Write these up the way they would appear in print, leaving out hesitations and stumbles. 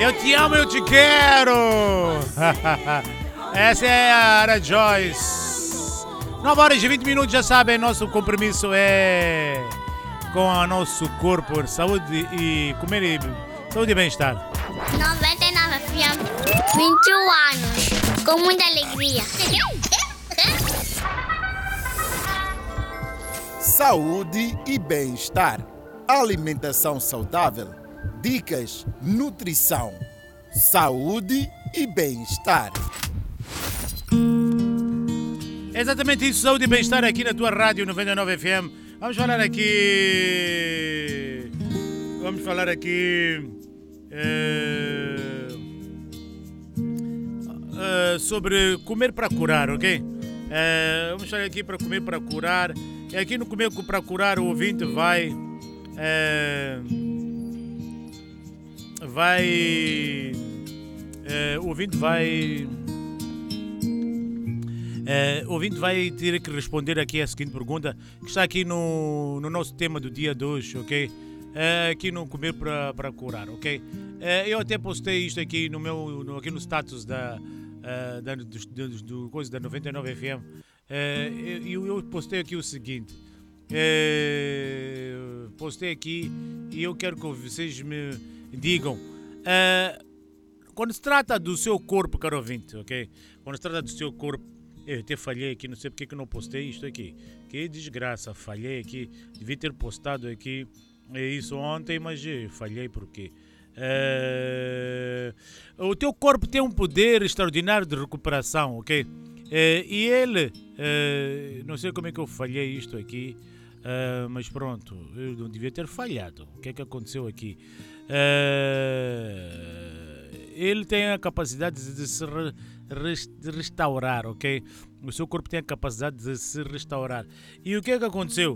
Eu te amo, eu te quero. Essa é a Ara Joyce. 9h20, já sabem, nosso compromisso é com o nosso corpo, saúde e comer e saúde e bem-estar. 99 FM, 21 anos, com muita alegria. Saúde e bem-estar. Alimentação saudável. Dicas, nutrição. Saúde e bem-estar. Exatamente isso, saúde e bem-estar aqui na tua rádio 99 FM. Vamos falar aqui. Sobre comer para curar, ok? Vamos falar aqui para comer para curar. E aqui no Comer para Curar o ouvinte vai ter que responder aqui a seguinte pergunta que está aqui no nosso tema do dia de hoje, ok? Aqui no Comer para Curar, ok? Eu até postei isto aqui aqui no status do coisa da 99 FM. Eu postei aqui o seguinte. Postei aqui e eu quero que vocês me digam. Quando se trata do seu corpo, caro ouvinte, ok? Quando se trata do seu corpo, eu até falhei aqui, não sei porque que não postei isto aqui. Que desgraça, falhei aqui. Devia ter postado aqui isso ontem, mas falhei porque o teu corpo tem um poder extraordinário de recuperação, ok? E ele, não sei como é que eu falhei isto aqui, mas pronto, eu não devia ter falhado. O que é que aconteceu aqui? Ele tem a capacidade de se restaurar, ok? O seu corpo tem a capacidade de se restaurar. E o que é que aconteceu?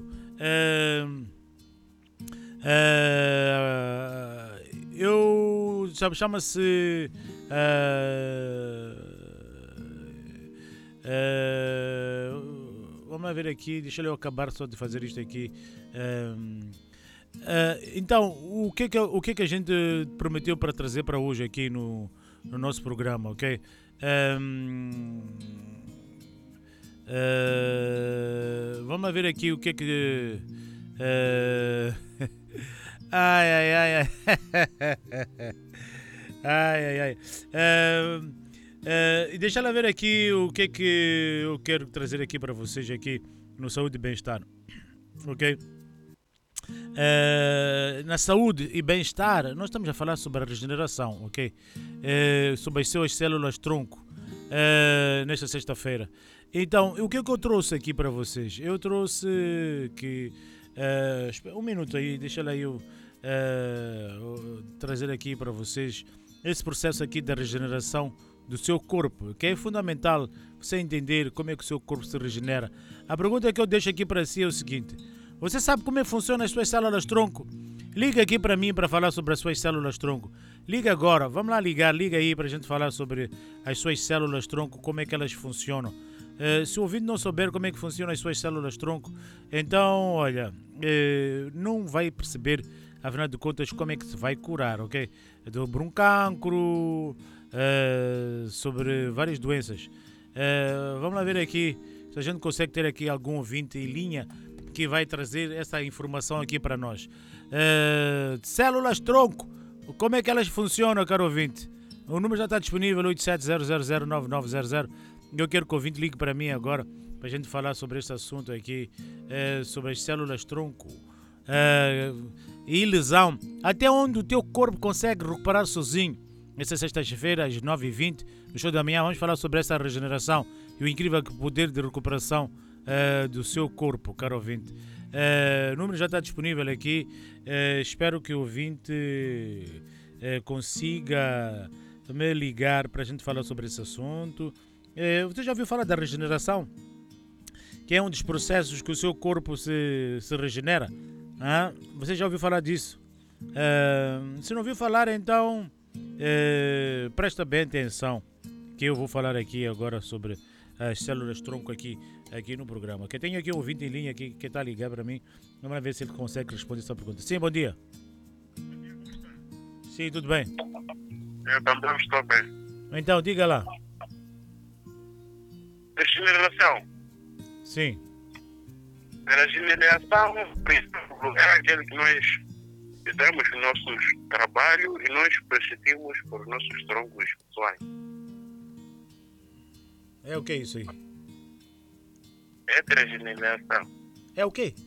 Chama-se vamos ver aqui, deixa eu acabar só de fazer isto aqui. Então, o que é que a gente prometeu para trazer para hoje aqui no nosso programa, ok? Vamos ver aqui o que é que ai. E deixa eu ver aqui o que é que eu quero trazer aqui para vocês aqui no Saúde e Bem-Estar, ok? Na saúde e bem-estar, nós estamos a falar sobre a regeneração, ok? Sobre as suas células-tronco, nesta sexta-feira. Então, o que é que eu trouxe aqui para vocês? Eu trouxe que... um minuto aí, deixa eu trazer aqui para vocês esse processo aqui da regeneração do seu corpo, que é fundamental você entender como é que o seu corpo se regenera. A pergunta que eu deixo aqui para si é o seguinte: você sabe como é que funcionam as suas células-tronco? Liga aqui para mim para falar sobre as suas células-tronco. Liga agora, vamos lá liga aí para a gente falar sobre as suas células-tronco, como é que elas funcionam. Se o ouvinte não souber como é que funcionam as suas células-tronco, então, olha, não vai perceber, afinal de contas, como é que se vai curar, ok? Sobre um cancro, sobre várias doenças. Vamos lá ver aqui se a gente consegue ter aqui algum ouvinte em linha que vai trazer essa informação aqui para nós. Células-tronco, como é que elas funcionam, caro ouvinte? O número já está disponível, 8700099900. Eu quero que o ouvinte ligue para mim agora, para a gente falar sobre este assunto aqui, sobre as células-tronco e lesão. Até onde o teu corpo consegue recuperar sozinho. Essa sexta-feira, às 9h20, no show da manhã, vamos falar sobre essa regeneração e o incrível poder de recuperação do seu corpo, caro ouvinte. O número já está disponível aqui. Espero que o ouvinte consiga me ligar para a gente falar sobre esse assunto. Você já ouviu falar da regeneração? Que é um dos processos que o seu corpo se regenera? Você já ouviu falar disso? Se não ouviu falar, então presta bem atenção, que eu vou falar aqui agora sobre as células-tronco aqui no programa. Que tenho aqui um ouvinte em linha aqui, que está a ligar para mim. Vamos ver se ele consegue responder essa pergunta. Sim, bom dia. Sim, tudo bem. Eu também estou bem. Então, diga lá. Regeneração. Sim. A regeneração, é aquele que nós fizemos os nossos trabalhos e nós persistimos por nossos troncos pessoais. É o que isso aí? É a regeneração. É o quê?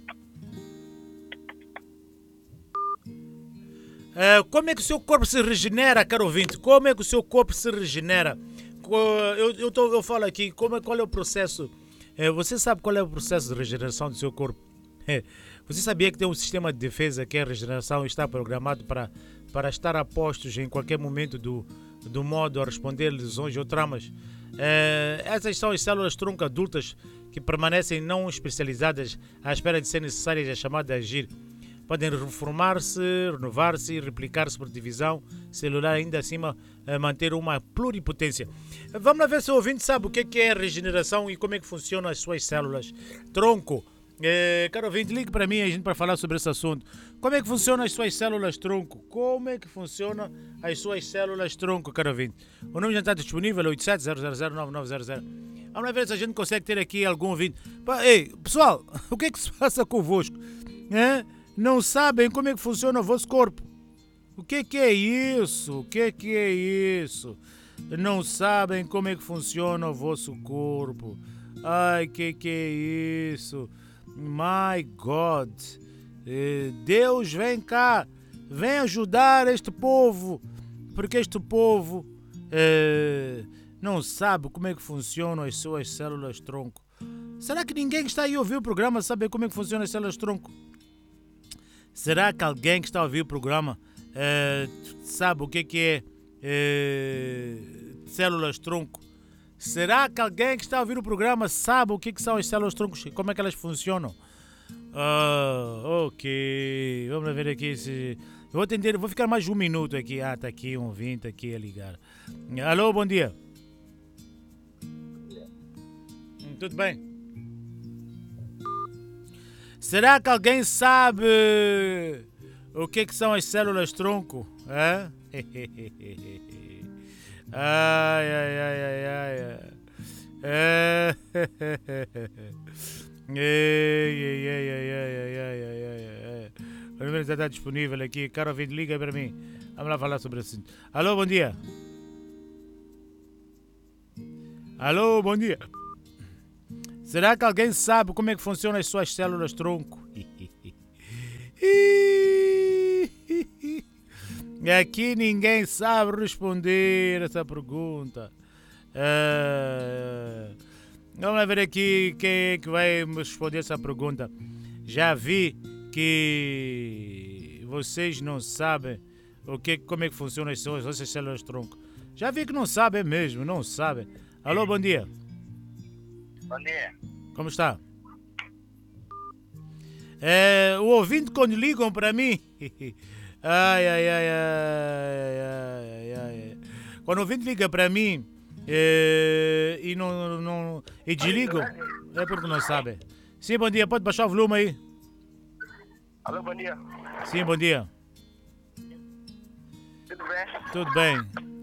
Como é que o seu corpo se regenera, caro ouvinte? Como é que o seu corpo se regenera? Eu falo aqui, qual é o processo? Você sabe qual é o processo de regeneração do seu corpo? Você sabia que tem um sistema de defesa que é a regeneração e está programado para estar a postos em qualquer momento do modo a responder a lesões ou traumas? Essas são as células-tronco adultas que permanecem não especializadas à espera de ser necessárias a chamada de agir. Podem reformar-se, renovar-se e replicar-se por divisão celular, ainda acima manter uma pluripotência. Vamos lá ver se o ouvinte sabe o que é regeneração e como é que funcionam as suas células tronco. Caro ouvinte, ligue para mim para falar sobre esse assunto. Como é que funcionam as suas células tronco? Como é que funcionam as suas células tronco, caro ouvinte? O número já está disponível, 87009900. Vamos lá ver se a gente consegue ter aqui algum ouvinte. Ei, pessoal, o que é que se passa convosco? Não sabem como é que funciona o vosso corpo. O que é isso? O que é isso? Não sabem como é que funciona o vosso corpo. Ai, que é isso? My God. Deus, vem cá. Vem ajudar este povo. Porque este povo não sabe como é que funcionam as suas células tronco. Será que ninguém que está aí a ouvir o programa sabe como é que funcionam as células tronco? Será que alguém que está a ouvir o programa sabe o que é células tronco? Será que alguém que está a ouvir o programa sabe o que são as células troncos e como é que elas funcionam? Ok. Vamos ver aqui se... vou ficar mais um minuto aqui. Está aqui um ouvinte aqui a ligar. Alô, bom dia. Tudo bem? Será que alguém sabe o que são as células tronco? Ai. O número já está disponível aqui. Caro ouvinte, liga para mim. Vamos lá falar sobre isso. Alô, bom dia. Alô, bom dia. Será que alguém sabe como é que funcionam as suas células tronco? Aqui ninguém sabe responder essa pergunta. Vamos ver aqui quem é que vai me responder essa pergunta. Já vi que vocês não sabem como é que funcionam as suas células tronco. Já vi que não sabem mesmo, não sabem. Alô, bom dia. Bom dia. Como está? O ouvinte quando ligam para mim... Ai. Quando o ouvinte liga para mim e não e desligam, é porque não sabe. Sim, bom dia. Pode baixar o volume aí? Alô, bom dia. Sim, bom dia. Tudo bem? Tudo bem.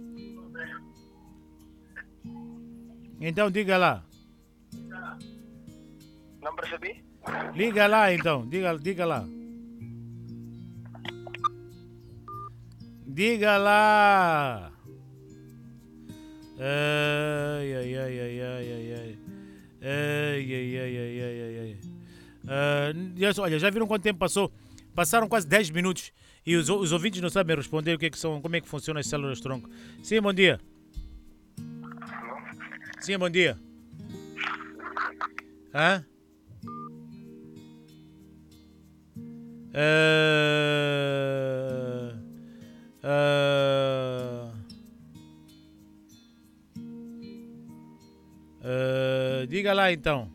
Então diga lá. Não percebi? Liga lá então. Diga lá. Diga lá. Olha, já viram quanto tempo passou? Passaram quase 10 minutos e os ouvintes não sabem responder como é que funcionam as células tronco. Sim, bom dia. Sim, bom dia. Diga lá então.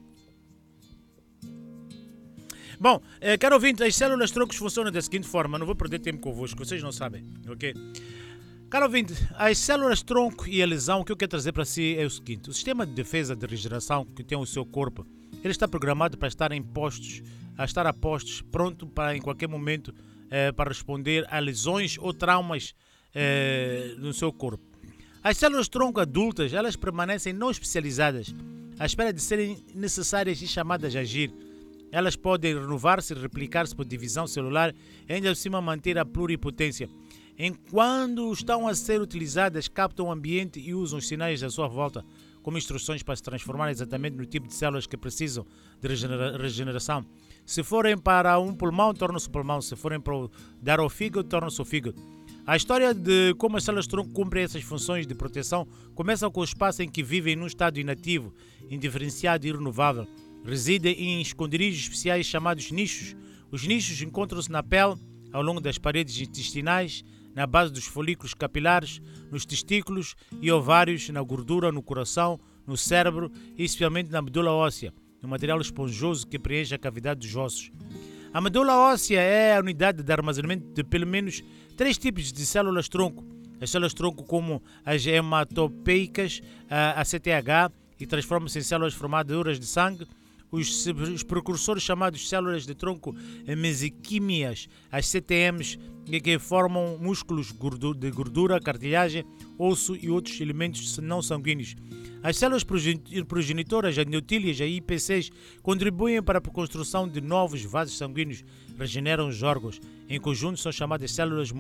Bom, caro ouvinte, as células troncos funcionam da seguinte forma. Não vou perder tempo convosco, vocês não sabem, ok? Caro ouvinte, as células tronco e a lesão, o que eu quero trazer para si é o seguinte. O sistema de defesa de regeneração que tem o seu corpo, ele está programado para estar a postos, pronto para em qualquer momento para responder a lesões ou traumas no seu corpo. As células-tronco adultas, elas permanecem não especializadas, à espera de serem necessárias e chamadas a agir. Elas podem renovar-se e replicar-se por divisão celular e ainda assim manter a pluripotência. Enquanto estão a ser utilizadas, captam o ambiente e usam os sinais à sua volta como instruções para se transformar exatamente no tipo de células que precisam de regeneração. Se forem para um pulmão, tornam-se pulmão. Se forem para dar ao fígado, tornam-se o fígado. A história de como as células-tronco cumprem essas funções de proteção começa com o espaço em que vivem num estado inativo, indiferenciado e renovável. Residem em esconderijos especiais chamados nichos. Os nichos encontram-se na pele, ao longo das paredes intestinais, na base dos folículos capilares, nos testículos e ovários, na gordura, no coração, no cérebro e especialmente na medula óssea, no material esponjoso que preenche a cavidade dos ossos. A medula óssea é a unidade de armazenamento de pelo menos 3 tipos de células-tronco. As células-tronco como as hematopoieticas, a CTH, e transformam-se em células formadoras de sangue. Os precursores chamados células de tronco mesenquímias, as CTMs, que formam músculos de gordura, cartilagem, osso e outros elementos não sanguíneos. As células progenitoras, as endotílias, as IPCs, contribuem para a construção de novos vasos sanguíneos, regeneram os órgãos. Em conjunto são chamadas células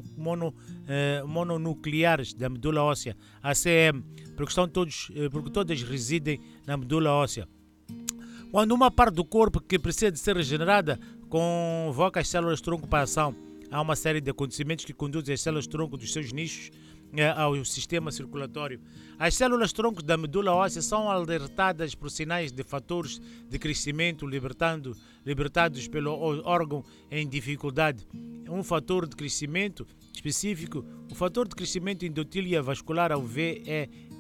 mononucleares da medula óssea, ACM, porque todas residem na medula óssea. Quando uma parte do corpo que precisa de ser regenerada convoca as células-tronco para a ação, há uma série de acontecimentos que conduzem as células-tronco dos seus nichos ao sistema circulatório. As células-tronco da medula óssea são alertadas por sinais de fatores de crescimento libertados pelo órgão em dificuldade. Um fator de crescimento específico, o fator de crescimento endotília vascular, o VEGF,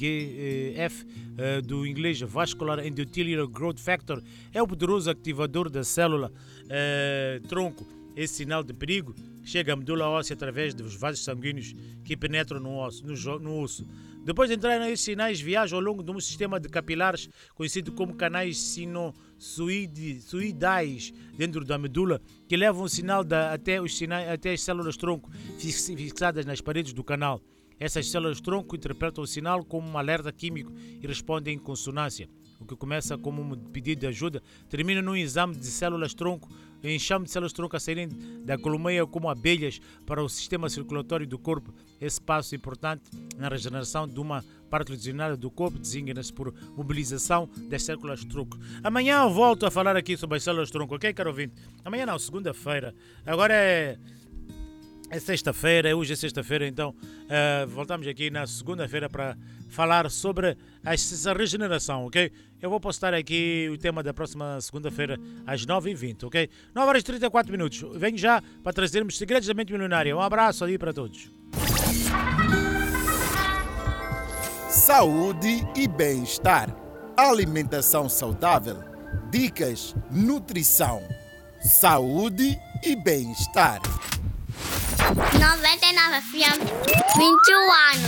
do inglês Vascular Endothelial Growth Factor, é o poderoso ativador da célula tronco. Esse sinal de perigo chega à medula óssea através dos vasos sanguíneos que penetram no osso. Depois de entrarem esses sinais, viajam ao longo de um sistema de capilares conhecido como canais sinusoidais dentro da medula, que levam o sinal até as células-tronco fixadas nas paredes do canal. Essas células-tronco interpretam o sinal como um alerta químico e respondem em consonância. O que começa como um pedido de ajuda termina num exame de células-tronco, enxame de células-tronco a saírem da colmeia como abelhas para o sistema circulatório do corpo. Esse passo importante na regeneração de uma parte lesionária do corpo designa-se por mobilização das células-tronco. Amanhã eu volto a falar aqui sobre as células-tronco, ok, caro ouvinte? Amanhã não, segunda-feira. Agora é sexta-feira, hoje é sexta-feira, então voltamos aqui na segunda-feira para falar sobre essa regeneração, ok? Eu vou postar aqui o tema da próxima segunda-feira às 9h20, ok? 9h34. Venho já para trazermos segredos da mente milionária. Um abraço aí para todos. Saúde e bem-estar. Alimentação saudável. Dicas, nutrição. Saúde e bem-estar. 99 FM, 21 anos.